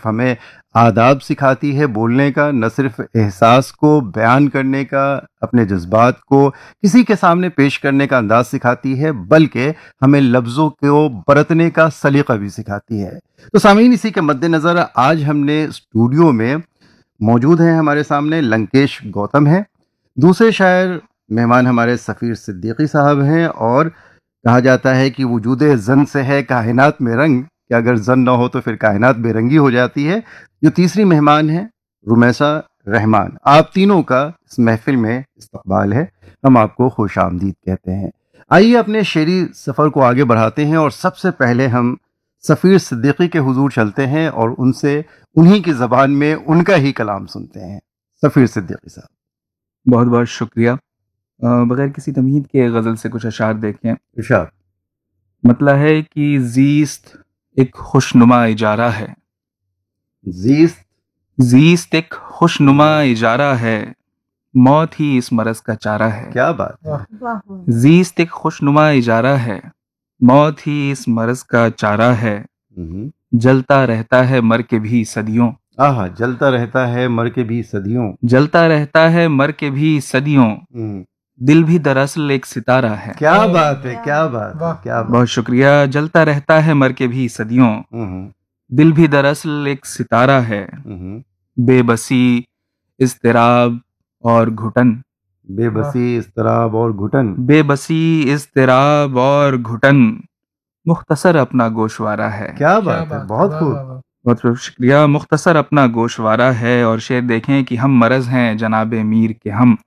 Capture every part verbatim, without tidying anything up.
सिर्फ हमें आदाब सिखाती है बोलने का, न सिर्फ एहसास को बयान करने का, अपने जज्बात को किसी के सामने पेश करने का अंदाज सिखाती है, बल्कि हमें लफ्ज़ों को बरतने का सलीका भी सिखाती है। तो सामीन, इसी के मद्देनज़र आज हमने स्टूडियो में मौजूद हैं, हमारे सामने लंकेश गौतम हैं। दूसरे शायर मेहमान हमारे सफ़ीर सिद्दीकी साहब हैं, और कहा जाता है कि वजूदे जन से है कायनात में रंग, कि अगर जन ना हो तो फिर कायनात बेरंगी हो जाती है। जो तीसरी मेहमान है रुमैसा रहमान। आप तीनों का इस महफिल में इस्तकबाल है, हम आपको खुश आमदीद कहते हैं। आइए अपने शेरी सफ़र को आगे बढ़ाते हैं, और सबसे पहले हम सफ़ीर सिद्दीकी के हुजूर चलते हैं और उनसे उन्हीं की ज़बान में उनका ही कलाम सुनते हैं। सफ़ीर सिद्दीकी साहब, बहुत बहुत शुक्रिया। बगैर किसी तमहीद के गज़ल से कुछ अशार देखें। इरशाद। मतलब है कि ज़ीस्त एक खुशनुमा इजारा है, ज़ीस्त ज़ीस्त एक खुशनुमा इजारा है, मौत ही इस मरज़ का चारा है। क्या बात है। ज़ीस्त एक खुशनुमा इजारा है, मौत ही इस मरज़ का चारा है, जलता रहता है मर के भी सदियों। आहा, जलता रहता है मर के भी सदियों। जलता रहता है मर के भी सदियों, दिल भी दरअसल एक सितारा है। क्या बात है, क्या बात है, क्या बात। बहुत शुक्रिया। जलता रहता है मर के भी सदियों, दिल भी दरअसल एक सितारा है, बेबसी इज़्तिराब और घुटन। बेबसी इज़्तिराब और घुटन। बेबसी इज़्तिराब और घुटन, मुख्तसर अपना गोशवारा है। क्या बात है, बहुत खूब। बहुत शुक्रिया। मुख्तसर अपना गोशवारा है। और शेर देखें कि हम मरज़ हैं जनाबे मीर के हम।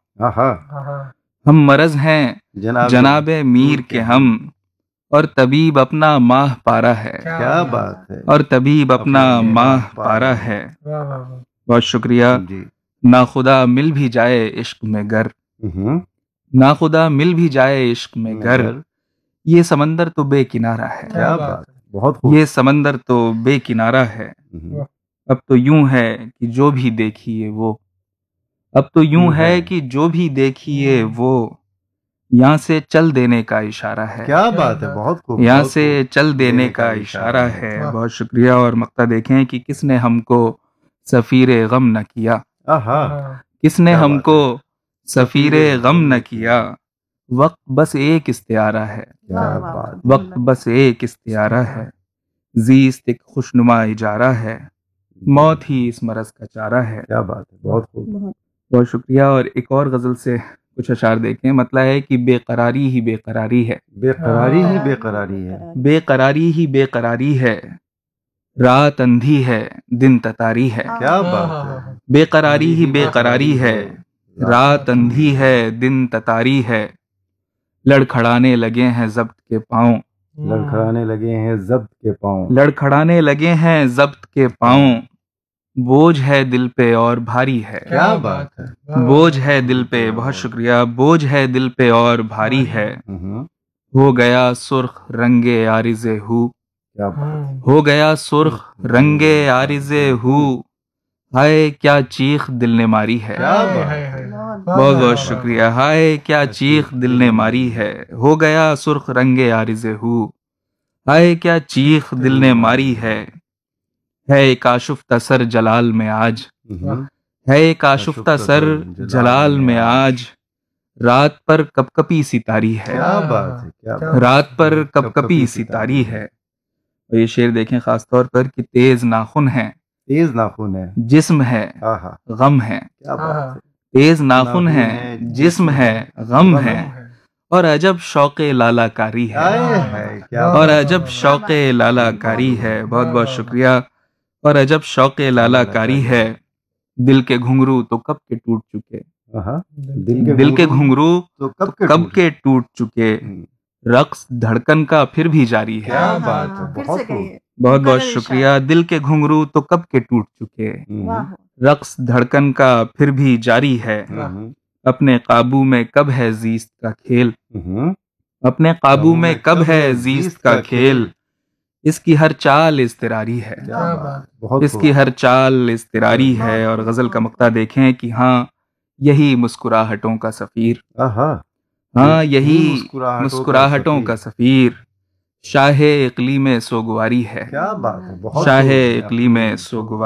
हम मरज़ हैं जनाबे मीर के हम, और तबीब अपना माह पारा है। क्या बात है। और तबीब अपना माह पारा है। बहुत शुक्रिया। नाखुदा मिल भी जाए इश्क में गर, नाखुदा मिल भी जाए इश्क में गर, ये समंदर तो बेकिनारा है। क्या बात, बहुत खूब। ये समंदर तो बेकिनारा है। अब तो यूं है कि जो भी देखिए वो, अब तो यूं है कि जो भी देखिए वो, यहाँ से चल देने का इशारा है। क्या बात है, बहुत खूब। यहाँ से चल देने का इशारा है। बहुत शुक्रिया। और मक्ता देखें कि किसने हमको सफ़ीरे गम न किया, किसने हमको सफ़ीरे गम न किया, वक्त बस एक इस्तियारा है। वक्त बस एक इस्तियारा है, ज़ीस्त एक खुशनुमा इजारा है, मौत ही इस मरज़ का चारा है। क्या बात है, बहुत खूब। बहुत शुक्रिया। और एक और गज़ल से कुछ अशार देखें। मतलब है कि बेकरारी ही बेकरारी है, बेकरारी ही बेकरारी है, बेकरारी ही बेकरारी है, रात अंधी है दिन ततारी है। क्या बात है। बेकरारी ही बेकरारी है, रात अंधी है दिन ततारी है, लड़खड़ाने लगे हैं ज़ब्त के पाँव, लड़खड़ाने लगे हैं ज़ब्त के पाँव, लड़खड़ाने लगे हैं ज़ब्त के पाँव, बोझ है दिल पे और भारी है। क्या बात है। बोझ है दिल पे। बहुत शुक्रिया। बोझ है दिल पे और भारी है, हो गया सुर्ख रंगे आरिज़े हू, हो गया सुर्ख रंगे आरिज़े हू, हाय क्या चीख दिल ने मारी है। बहुत बहुत शुक्रिया। हाय क्या चीख दिल ने मारी है, हो गया सुर्ख रंगे आरिज़े हू, हाय क्या चीख दिल ने मारी है, है एक आशुफ्ता सर जलाल में आज, है एक आशुफ्ता सर जलाल में आज, रात पर कपकपी सितारी है। क्या बात है, क्या बात। रात पर कपकपी सितारी है। और ये शेर देखें खास तौर पर कि तेज नाखून है, तेज नाखून है, जिस्म है गम है। क्या बात है। तेज नाखून है, जिस्म है गम है, और अजब शौक़े लालाकारी है। और अजब शौक़े लालाकारी है। बहुत बहुत शुक्रिया। और अजब शौक़े लालाकारी है, दिल के घुंघरू तो कब के टूट चुके, दिल के घुंघरू तो कब के टूट चुके, रक्स धड़कन का फिर भी जारी है। क्या बात है, बहुत बहुत बहुत शुक्रिया। दिल के घुंघरू तो कब के टूट चुके, रक्स धड़कन का फिर भी जारी है, अपने काबू में कब है ज़ीस्त का खेल, अपने काबू में कब है ज़ीस्त का खेल, इसकी हर चाल इज़्तिरारी है, इसकी हर चाल इज़्तिरारी है। और गज़ल का मक्ता देखें कि हाँ यही मुस्कुराहटों का सफ़ीर, हाँ यही मुस्कुराहटों का सफ़ीर, शाहे इक़लीम सोगवारी है। क्या बात है, शाहे इक़लीम सोगवारी।